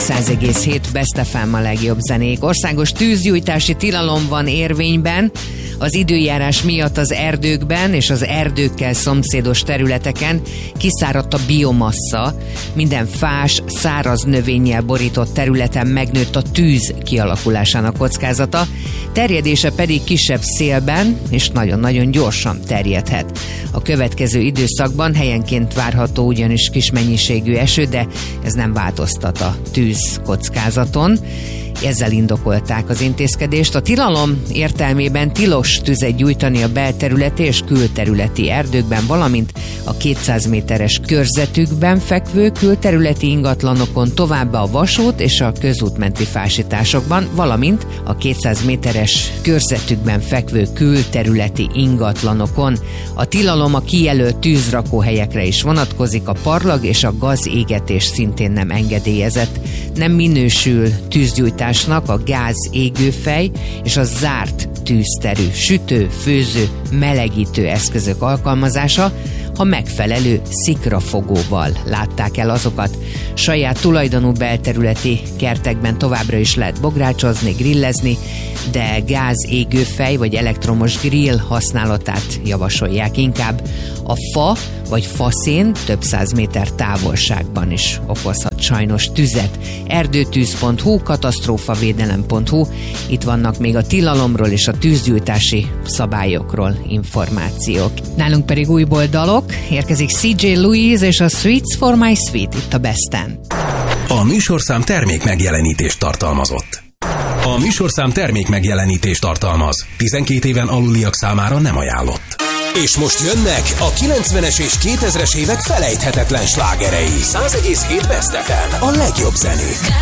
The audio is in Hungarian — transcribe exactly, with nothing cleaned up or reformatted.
száz egész hét Best ef em a legjobb zenék. Országos tűzgyújtási tilalom van érvényben. Az időjárás miatt az erdőkben és az erdőkkel szomszédos területeken kiszáradt a biomassa. Minden fás, száraz növényel borított területen megnőtt a tűz kialakulásának kockázata, terjedése pedig kisebb szélben és nagyon-nagyon gyorsan terjedhet. A következő időszakban helyenként várható ugyanis kis mennyiségű eső, de ez nem változtat a tűz kockázaton. Ezzel indokolták az intézkedést. A tilalom értelmében tilos tüzet gyújtani a belterületi és külterületi erdőkben, valamint a kétszáz méteres körzetükben fekvő külterületi ingatlanokon, továbbá a vasút és a közútmenti fásításokban, valamint a kétszáz méteres körzetükben fekvő külterületi ingatlanokon. A tilalom a kijelölt tűzrakóhelyekre is vonatkozik, a parlag és a gazégetés szintén nem engedélyezett. Nem minősül tűzgyújtásnak a gáz égőfej és a zárt tűzterű, sütő, főző, melegítő eszközök alkalmazása, ha megfelelő szikrafogóval látták el azokat. Saját tulajdonú belterületi kertekben továbbra is lehet bográcsozni, grillezni, de gáz égőfej vagy elektromos grill használatát javasolják inkább. A fa vagy faszén több száz méter távolságban is okozhat sajnos tüzet. erdőtűz pont hu, katasztrófavédelem pont hu, itt vannak még a tilalomról és a tűzgyújtási szabályokról információk. Nálunk pedig újból dalok, érkezik cé jé Louise és a Sweets for My Sweet itt a Besten. A műsorszám termék megjelenítést tartalmazott. A műsorszám termék megjelenítést tartalmaz. tizenkét éven aluliak számára nem ajánlott. És most jönnek a kilencvenes és kétezres évek felejthetetlen slágerei. száz egész hét Best ef em, a legjobb zenék.